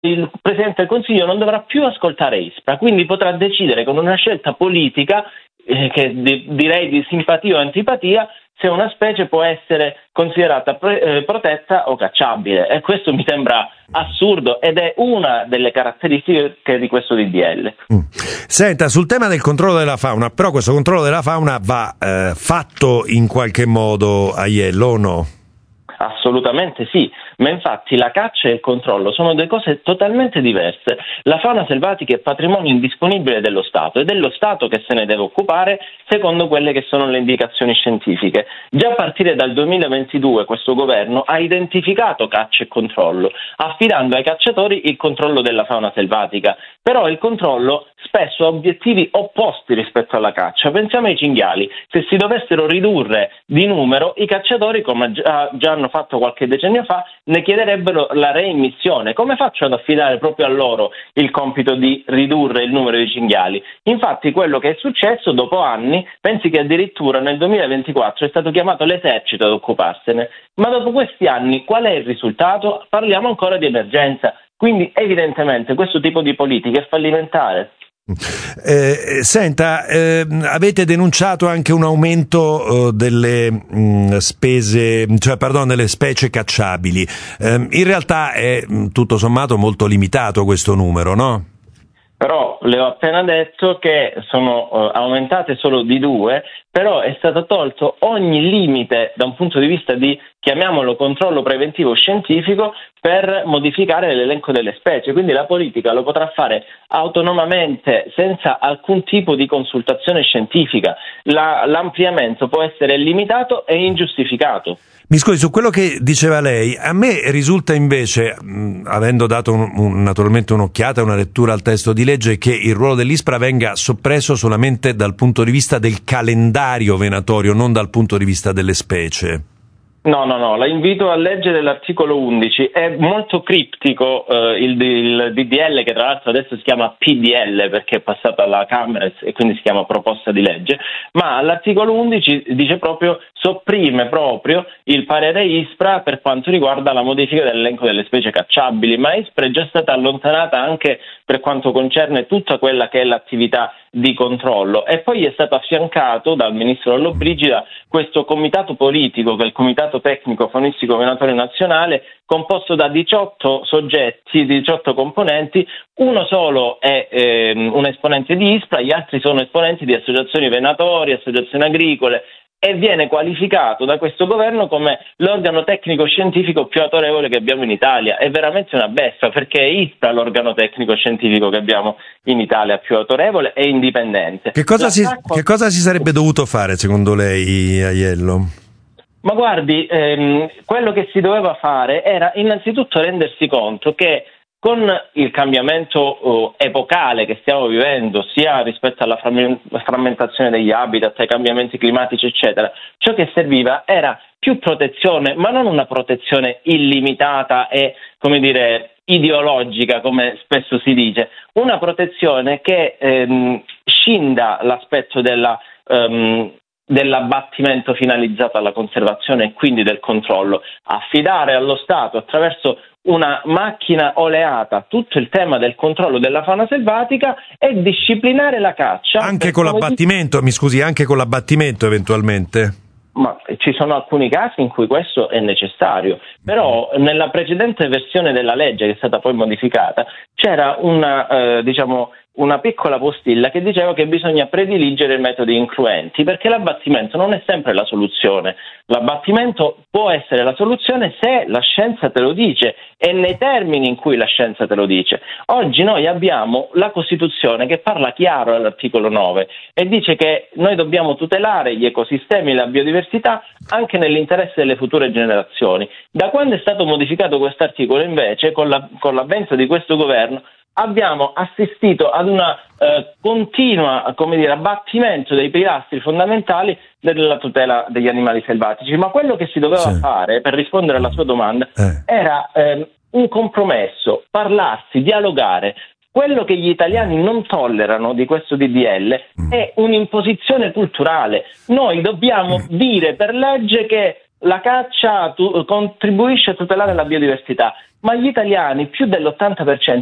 il Presidente del Consiglio non dovrà più ascoltare ISPRA, quindi potrà decidere con una scelta politica, che direi di simpatia o antipatia, se una specie può essere considerata protetta o cacciabile, e questo mi sembra assurdo ed è una delle caratteristiche di questo DDL. Senta, sul tema del controllo della fauna, però questo controllo della fauna va fatto in qualche modo, Aiello, o no? Assolutamente sì, ma infatti la caccia e il controllo sono due cose totalmente diverse. La fauna selvatica è patrimonio indisponibile dello Stato ed è lo Stato che se ne deve occupare secondo quelle che sono le indicazioni scientifiche. Già a partire dal 2022 questo governo ha identificato caccia e controllo, affidando ai cacciatori il controllo della fauna selvatica, però il controllo spesso ha obiettivi opposti rispetto alla caccia. Pensiamo ai cinghiali: se si dovessero ridurre di numero, i cacciatori, come già hanno fatto qualche decennio fa, ne chiederebbero la reimmissione. Come faccio ad affidare proprio a loro il compito di ridurre il numero di cinghiali? Infatti quello che è successo dopo anni, pensi che addirittura nel 2024 è stato chiamato l'esercito ad occuparsene, ma dopo questi anni qual è il risultato? Parliamo ancora di emergenza, quindi evidentemente questo tipo di politica è fallimentare. Senta, avete denunciato anche un aumento delle spese, delle specie cacciabili. In realtà è tutto sommato molto limitato questo numero, no? Però le ho appena detto che sono aumentate solo di 2, però è stato tolto ogni limite da un punto di vista di, chiamiamolo, controllo preventivo scientifico per modificare l'elenco delle specie, quindi la politica lo potrà fare autonomamente senza alcun tipo di consultazione scientifica. L'ampliamento può essere limitato e ingiustificato. Mi scusi, su quello che diceva lei, a me risulta invece, avendo dato naturalmente un'occhiata, una lettura al testo di legge, che il ruolo dell'ISPRA venga soppresso solamente dal punto di vista del calendario venatorio, non dal punto di vista delle specie. No, la invito a leggere l'articolo 11, è molto criptico il DDL, che tra l'altro adesso si chiama PDL perché è passato alla Camera e quindi si chiama proposta di legge, ma all'articolo 11 dice proprio, sopprime proprio il parere ISPRA per quanto riguarda la modifica dell'elenco delle specie cacciabili, ma ISPRA è già stata allontanata anche per quanto concerne tutta quella che è l'attività di controllo, e poi è stato affiancato dal ministro Lollobrigida questo comitato politico, che è il Comitato Tecnico Faunistico Venatorio Nazionale, composto da 18 soggetti, 18 componenti. Uno solo è un esponente di ISPRA, gli altri sono esponenti di associazioni venatorie, associazioni agricole, e viene qualificato da questo governo come l'organo tecnico-scientifico più autorevole che abbiamo in Italia. È veramente una beffa, perché è ISPRA l'organo tecnico-scientifico che abbiamo in Italia più autorevole e indipendente. Che cosa si sarebbe dovuto fare secondo lei, Aiello? Ma guardi, quello che si doveva fare era innanzitutto rendersi conto che con il cambiamento epocale che stiamo vivendo, sia rispetto alla frammentazione degli habitat, ai cambiamenti climatici, eccetera, ciò che serviva era più protezione, ma non una protezione illimitata e, come dire, ideologica, come spesso si dice, una protezione che scinda l'aspetto dell'abbattimento finalizzato alla conservazione e quindi del controllo. Affidare allo Stato, attraverso una macchina oleata, tutto il tema del controllo della fauna selvatica e disciplinare la caccia. Anche con l'abbattimento, anche con l'abbattimento eventualmente? Ma ci sono alcuni casi in cui questo è necessario, però nella precedente versione della legge, che è stata poi modificata, c'era una piccola postilla che diceva che bisogna prediligere metodi incruenti, perché l'abbattimento non è sempre la soluzione. L'abbattimento può essere la soluzione se la scienza te lo dice e nei termini in cui la scienza te lo dice. Oggi noi abbiamo la Costituzione che parla chiaro all'articolo 9 e dice che noi dobbiamo tutelare gli ecosistemi e la biodiversità anche nell'interesse delle future generazioni. Da quando è stato modificato quest'articolo, invece, con l'avvento di questo governo, abbiamo assistito ad una continua, abbattimento dei pilastri fondamentali della tutela degli animali selvatici. Ma quello che si doveva fare, per rispondere alla sua domanda, era un compromesso, parlarsi, dialogare. Quello che gli italiani non tollerano di questo DDL è un'imposizione culturale. Noi dobbiamo dire per legge che la caccia contribuisce a tutelare la biodiversità, ma gli italiani più dell'80%